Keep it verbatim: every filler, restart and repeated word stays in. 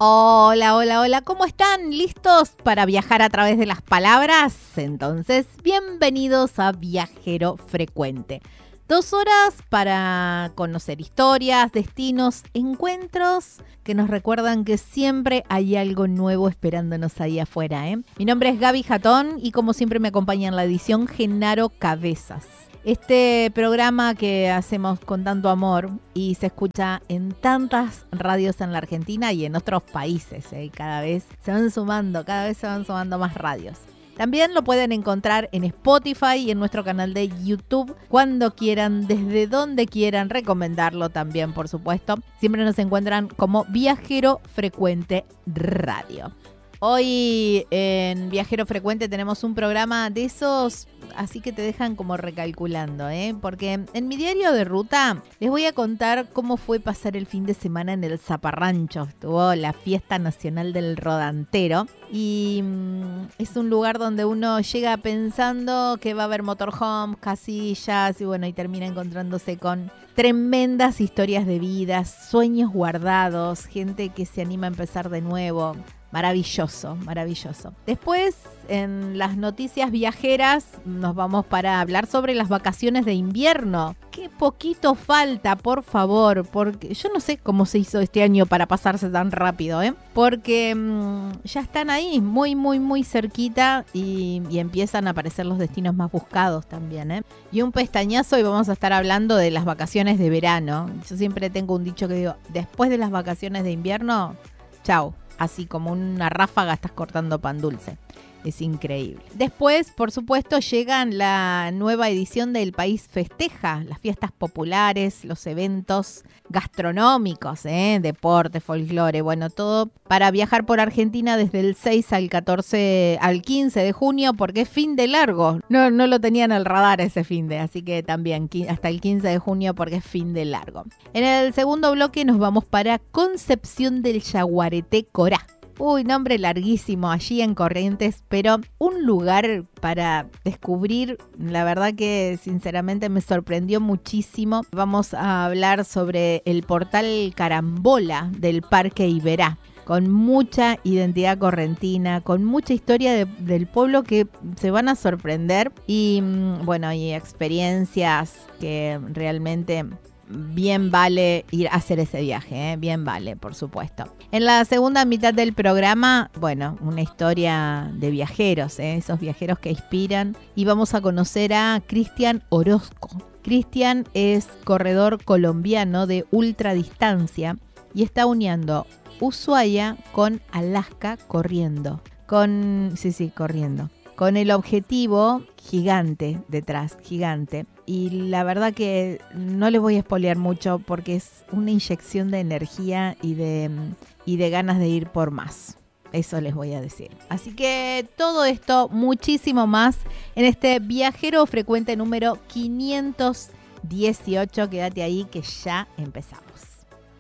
Hola, hola, hola, ¿cómo están? ¿Listos para viajar a través de las palabras? Entonces, bienvenidos a Viajero Frecuente. Dos horas para conocer historias, destinos, encuentros que nos recuerdan que siempre hay algo nuevo esperándonos ahí afuera, ¿eh? Mi nombre es Gaby Jatón y como siempre me acompaña en la edición Genaro Cabezas. Este programa que hacemos con tanto amor y se escucha en tantas radios en la Argentina y en otros países, ¿eh? Cada vez se van sumando, cada vez se van sumando más radios. También lo pueden encontrar en Spotify y en nuestro canal de YouTube cuando quieran, desde donde quieran, recomendarlo también, por supuesto. Siempre nos encuentran como Viajero Frecuente Radio. Hoy en Viajero Frecuente tenemos un programa de esos, así que te dejan como recalculando, ¿eh? Porque en mi diario de ruta les voy a contar cómo fue pasar el fin de semana en el Zaparrancho. Estuvo la Fiesta Nacional del Rodantero y mmm, es un lugar donde uno llega pensando que va a haber motorhomes, casillas y bueno, y termina encontrándose con tremendas historias de vida, sueños guardados, gente que se anima a empezar de nuevo. Maravilloso, maravilloso. Después, en las noticias viajeras, nos vamos para hablar sobre las vacaciones de invierno. Qué poquito falta, por favor, porque yo no sé cómo se hizo este año para pasarse tan rápido, ¿eh? Porque mmm, ya están ahí, muy, muy, muy cerquita y, y empiezan a aparecer los destinos más buscados también, ¿eh? Y un pestañazo y vamos a estar hablando de las vacaciones de verano. Yo siempre tengo un dicho que digo, después de las vacaciones de invierno, chau. Así como una ráfaga estás cortando pan dulce. Es increíble. Después, por supuesto, llegan la nueva edición del País Festeja, las fiestas populares, los eventos gastronómicos, ¿eh? Deporte, folclore, bueno, todo para viajar por Argentina desde el seis al catorce, al quince de junio, porque es fin de largo. No, no lo tenían al radar ese fin de, así que también hasta el quince de junio porque es fin de largo. En el segundo bloque nos vamos para Concepción del Yaguareté, Corá. Uy, nombre larguísimo, allí en Corrientes, pero un lugar para descubrir, la verdad que sinceramente me sorprendió muchísimo. Vamos a hablar sobre el portal Carambola del Parque Iberá, con mucha identidad correntina, con mucha historia de, del pueblo que se van a sorprender y bueno, y experiencias que realmente bien vale ir a hacer ese viaje, ¿eh? Bien vale, por supuesto. En la segunda mitad del programa, bueno, una historia de viajeros, ¿eh? Esos viajeros que inspiran. Y vamos a conocer a Cristian Orozco. Cristian es corredor colombiano de ultradistancia y está uniendo Ushuaia con Alaska corriendo. Con, sí, sí, corriendo. Con el objetivo gigante detrás, gigante. Y la verdad que no les voy a spoilear mucho porque es una inyección de energía y de, y de ganas de ir por más. Eso les voy a decir. Así que todo esto, muchísimo más en este Viajero Frecuente número quinientos dieciocho. Quédate ahí que ya empezamos.